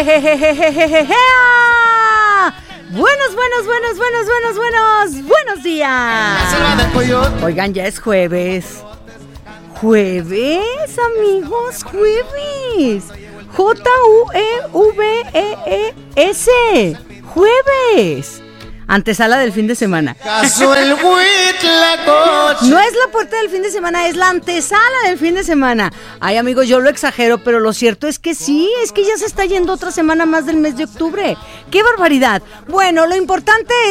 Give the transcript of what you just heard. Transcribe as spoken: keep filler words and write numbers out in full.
Buenos, buenos, buenos, buenos, buenos, buenos, buenos días. Oigan, ya es jueves. Jueves, amigos, jueves. J U E V E E S. Jueves. Antesala del fin de semana. No es la puerta del fin de semana, es la antesala del fin de semana. Ay, amigos, yo lo exagero, pero lo cierto es que sí, es que ya se está yendo otra semana más del mes de octubre. ¡Qué barbaridad! Bueno, lo importante es